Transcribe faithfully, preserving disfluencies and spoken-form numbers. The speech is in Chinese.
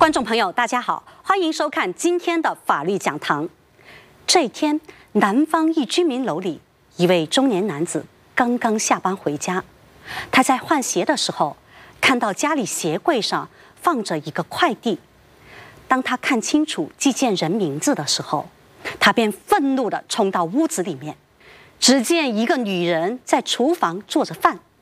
观众朋友，大家好，欢迎收看今天的法律讲堂。这一天，南方一居民楼里，一位中年男子刚刚下班回家，他在换鞋的时候，看到家里鞋柜上放着一个快递。当他看清楚寄件人名字的时候，他便愤怒地冲到屋子里面，只见一个女人在厨房做着饭，